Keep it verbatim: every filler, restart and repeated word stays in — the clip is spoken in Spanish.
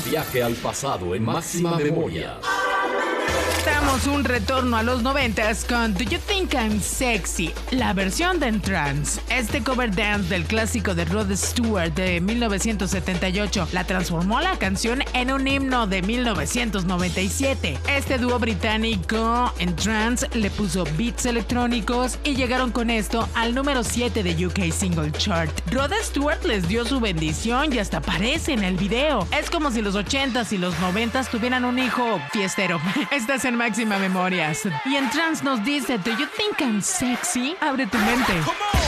Viaje al pasado en máxima memoria. Damos un retorno a los noventas con Do You Think I'm Sexy, la versión de Entrance. Este cover dance del clásico de Rod Stewart de mil novecientos setenta y ocho la transformó la canción en un himno de mil novecientos noventa y siete. Este dúo británico, Entrance, le puso beats electrónicos y llegaron con esto al número siete de U K Single Chart. Rod Stewart les dio su bendición y hasta aparece en el video. Es como si los ochentas y los noventas tuvieran un hijo fiestero. Estás en Máxima Memorias. Y Entrance nos dice, Do you think I'm sexy? Abre tu mente.